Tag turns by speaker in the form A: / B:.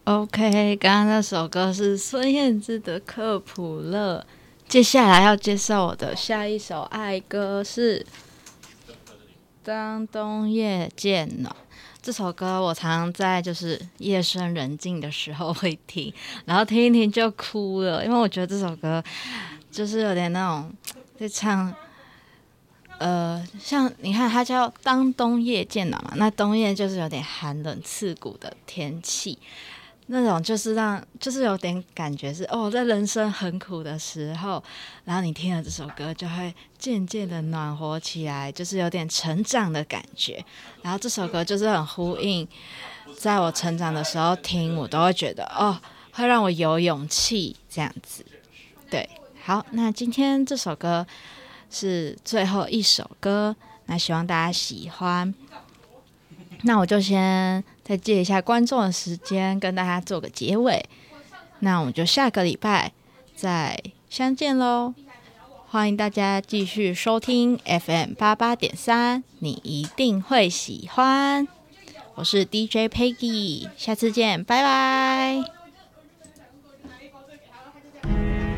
A: OK，刚刚那首歌是孙燕姿的《克普勒》，接下来要介绍我的下一首爱歌是《当冬夜渐暖》。这首歌我常常在就是夜深人静的时候会听，然后听一听就哭了，因为我觉得这首歌就是有点那种在唱。像你看，它叫当冬夜渐暖嘛，那冬夜就是有点寒冷刺骨的天气，那种就是有点感觉是在人生很苦的时候，然后你听了这首歌就会渐渐的暖和起来，就是有点成长的感觉。然后这首歌就是很呼应，在我成长的时候听，我都会觉得会让我有勇气这样子。对，好，那今天这首歌是最后一首歌，那希望大家喜欢。那我就先再借一下观众的时间，跟大家做个结尾。那我们就下个礼拜再相见咯。欢迎大家继续收听 FM88.3，你一定会喜欢。我是 DJ Peggy， 下次见，拜拜。